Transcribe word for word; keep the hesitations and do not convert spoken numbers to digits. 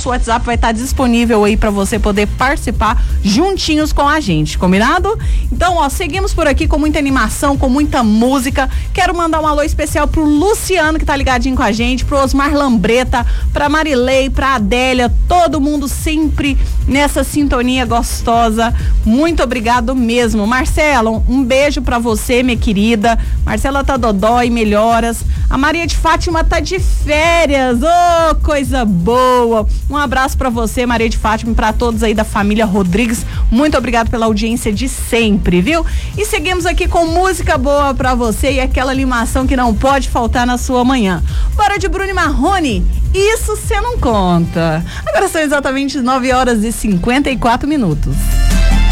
nosso WhatsApp vai estar disponível aí para você poder participar juntinhos com a gente, combinado? Então, ó, seguimos por aqui com muita animação, com muita música. Quero mandar um alô especial pro Luciano, que tá ligadinho com a gente, pro Osmar Lambreta, pra Marilei, pra Adélia, todo mundo sempre nessa sintonia gostosa. Muito obrigado mesmo. Marcelo, um beijo pra você, minha querida. Marcela tá dodói, melhoras. A Maria de Fátima tá de férias. Oh, coisa boa. Um abraço pra você, Maria de Fátima, e pra todos aí da família Rodrigues. Muito obrigado pela audiência de sempre, viu? E seguimos aqui com música boa pra você e aquela animação que não pode faltar na sua manhã. Bora de Bruno e Marrone. Isso você não conta. Agora são exatamente nove horas e cinquenta e quatro minutos.